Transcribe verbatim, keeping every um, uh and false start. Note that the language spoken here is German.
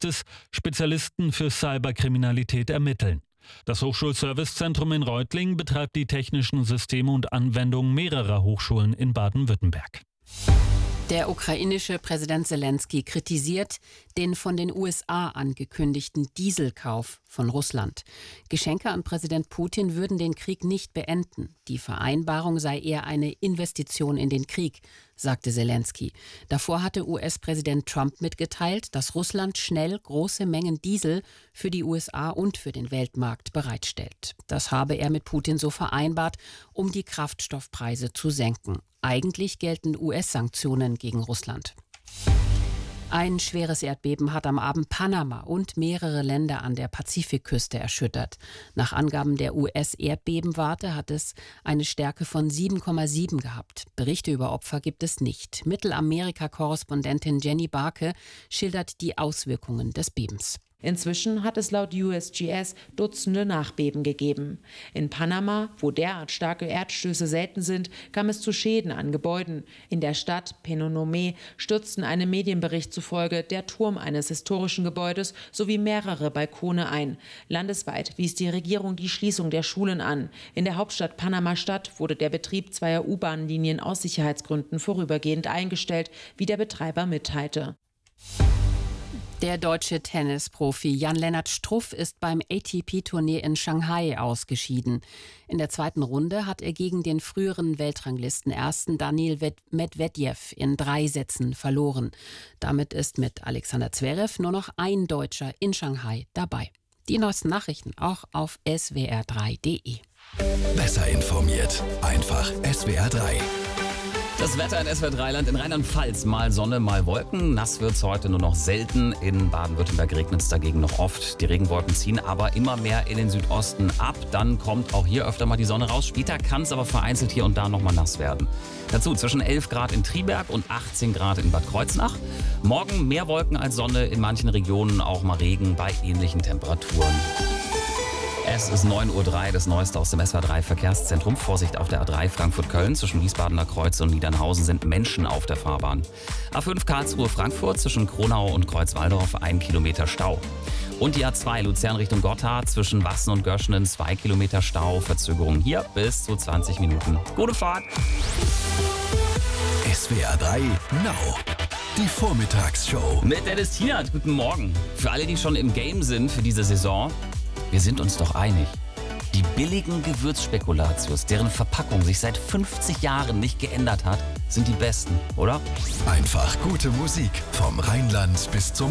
heißt es, Spezialisten für Cyberkriminalität ermitteln. Das Hochschulservicezentrum in Reutlingen betreibt die technischen Systeme und Anwendungen mehrerer Hochschulen in Baden-Württemberg. Der ukrainische Präsident Selenskyj kritisiert den von den U S A angekündigten Dieselkauf von Russland. Geschenke an Präsident Putin würden den Krieg nicht beenden. Die Vereinbarung sei eher eine Investition in den Krieg, sagte Selenskyj. Davor hatte U S-Präsident Trump mitgeteilt, dass Russland schnell große Mengen Diesel für die U S A und für den Weltmarkt bereitstellt. Das habe er mit Putin so vereinbart, um die Kraftstoffpreise zu senken. Eigentlich gelten U S-Sanktionen gegen Russland. Ein schweres Erdbeben hat am Abend Panama und mehrere Länder an der Pazifikküste erschüttert. Nach Angaben der U S-Erdbebenwarte hat es eine Stärke von sieben Komma sieben gehabt. Berichte über Opfer gibt es nicht. Mittelamerika-Korrespondentin Jenny Barke schildert die Auswirkungen des Bebens. Inzwischen hat es laut U S G S Dutzende Nachbeben gegeben. In Panama, wo derart starke Erdstöße selten sind, kam es zu Schäden an Gebäuden. In der Stadt Penonomé stürzten einem Medienbericht zufolge der Turm eines historischen Gebäudes sowie mehrere Balkone ein. Landesweit wies die Regierung die Schließung der Schulen an. In der Hauptstadt Panama-Stadt wurde der Betrieb zweier U-Bahn-Linien aus Sicherheitsgründen vorübergehend eingestellt, wie der Betreiber mitteilte. Der deutsche Tennisprofi Jan-Lennart Struff ist beim A T P-Turnier in Shanghai ausgeschieden. In der zweiten Runde hat er gegen den früheren Weltranglistenersten Daniil Medvedev in drei Sätzen verloren. Damit ist mit Alexander Zverev nur noch ein Deutscher in Shanghai dabei. Die neuesten Nachrichten auch auf S W R drei punkt de. Besser informiert, einfach S W R drei. Das Wetter in S W R drei Land in Rheinland-Pfalz. Mal Sonne, mal Wolken. Nass wird es heute nur noch selten. In Baden-Württemberg regnet es dagegen noch oft. Die Regenwolken ziehen aber immer mehr in den Südosten ab. Dann kommt auch hier öfter mal die Sonne raus. Später kann es aber vereinzelt hier und da noch mal nass werden. Dazu zwischen elf Grad in Triberg und achtzehn Grad in Bad Kreuznach. Morgen mehr Wolken als Sonne. In manchen Regionen auch mal Regen bei ähnlichen Temperaturen. Es ist neun Uhr drei, das Neueste aus dem S W R drei Verkehrszentrum. Vorsicht auf der A drei Frankfurt-Köln. Zwischen Wiesbadener Kreuz und Niedernhausen sind Menschen auf der Fahrbahn. A fünf Karlsruhe-Frankfurt zwischen Kronau und Kreuzwaldorf ein Kilometer Stau. Und die A zwei Luzern Richtung Gotthard zwischen Wassen und Göschenen zwei Kilometer Stau. Verzögerung hier bis zu zwanzig Minuten. Gute Fahrt! S W R drei Now. Die Vormittagsshow. Mit Dennis Tienert, guten Morgen. Für alle, die schon im Game sind für diese Saison, wir sind uns doch einig. Die billigen Gewürzspekulatius, deren Verpackung sich seit fünfzig Jahren nicht geändert hat, sind die besten, oder? Einfach gute Musik vom Rheinland bis zum